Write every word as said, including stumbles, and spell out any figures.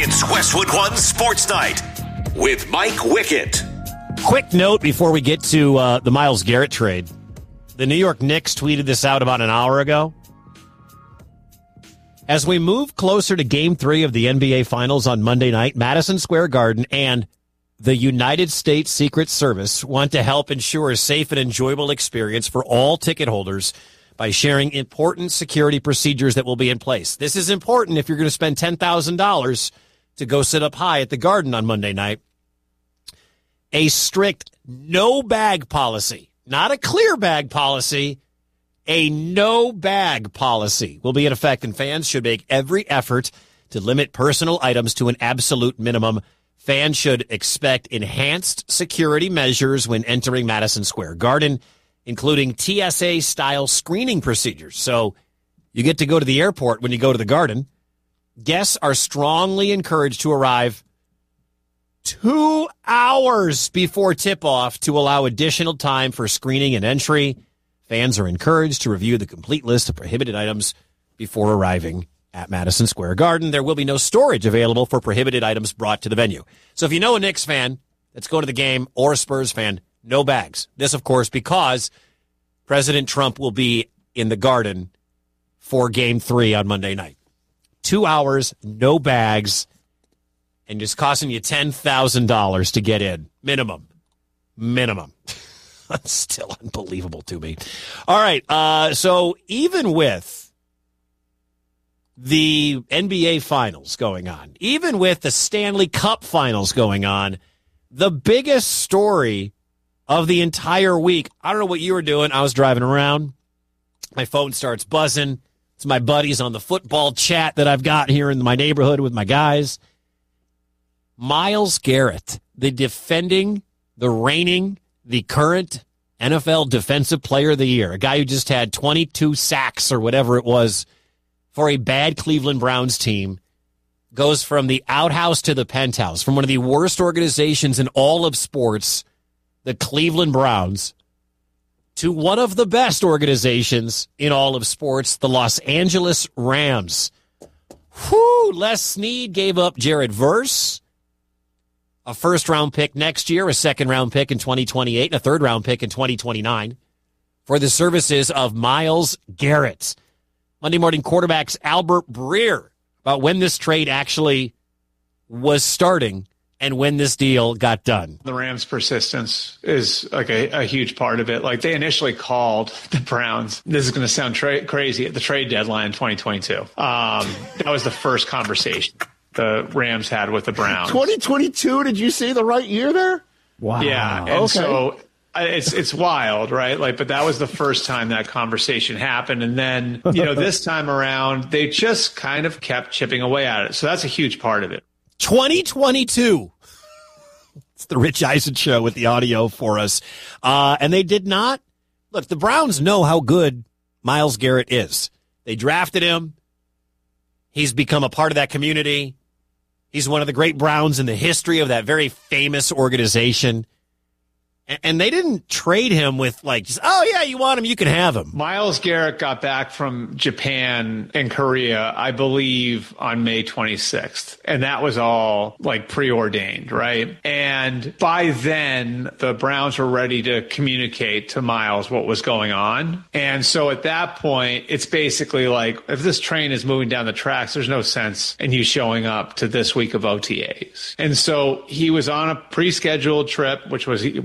It's Westwood One Sports Night with Mike Wickett. Quick note before we get to uh, the Myles Garrett trade. The New York Knicks tweeted this out about an hour ago. As we move closer to Game three of the N B A Finals on Monday night, Madison Square Garden and the United States Secret Service want to help ensure a safe and enjoyable experience for all ticket holders by sharing important security procedures that will be in place. This is important if you're going to spend ten thousand dollars to go sit up high at the Garden on Monday night. A strict no bag policy, not a clear bag policy, a no bag policy will be in effect, and fans should make every effort to limit personal items to an absolute minimum. Fans should expect enhanced security measures when entering Madison Square Garden, including T S A-style screening procedures. So you get to go to the airport when you go to the Garden. Guests are strongly encouraged to arrive two hours before tip-off to allow additional time for screening and entry. Fans are encouraged to review the complete list of prohibited items before arriving at Madison Square Garden. There will be no storage available for prohibited items brought to the venue. So if you know a Knicks fan that's going to the game or a Spurs fan, no bags. This, of course, because President Trump will be in the Garden for Game three on Monday night. Two hours, no bags, and just costing you ten thousand dollars to get in. Minimum. Minimum. That's still unbelievable to me. All right, uh, so even with the N B A Finals going on, even with the Stanley Cup Finals going on, the biggest story of the entire week, I don't know what you were doing. I was driving around. My phone starts buzzing. It's my buddies on the football chat that I've got here in my neighborhood with my guys. Myles Garrett, the defending, the reigning, the current N F L Defensive Player of the Year, a guy who just had twenty-two sacks or whatever it was for a bad Cleveland Browns team, goes from the outhouse to the penthouse, from one of the worst organizations in all of sports, the Cleveland Browns, to one of the best organizations in all of sports, the Los Angeles Rams. Whew, Les Snead gave up Jared Verse, a first-round pick next year, a second-round pick in twenty twenty-eight, and a third-round pick in twenty twenty-nine for the services of Myles Garrett. Monday Morning Quarterback's Albert Breer about when this trade actually was starting and when this deal got done. The Rams' persistence is like a, a huge part of it. Like, they initially called the Browns. This is going to sound tra- crazy at the trade deadline in twenty twenty-two. Um, that was the first conversation the Rams had with the Browns. twenty twenty-two, did you say the right year there? Wow. Yeah, and okay. so it's it's wild, right? Like, but that was the first time that conversation happened, and then, you know, this time around, they just kind of kept chipping away at it. So that's a huge part of it. twenty twenty-two. It's the Rich Eisen Show with the audio for us. Uh, and they did not. Look, the Browns know how good Myles Garrett is. They drafted him. He's become a part of that community. He's one of the great Browns in the history of that very famous organization. And they didn't trade him with, like, just, oh, yeah, you want him, you can have him. Myles Garrett got back from Japan and Korea, I believe, on May twenty-sixth. And that was all, like, preordained, right? And by then, the Browns were ready to communicate to Myles what was going on. And so at that point, it's basically like, if this train is moving down the tracks, there's no sense in you showing up to this week of O T As. And so he was on a pre-scheduled trip, which was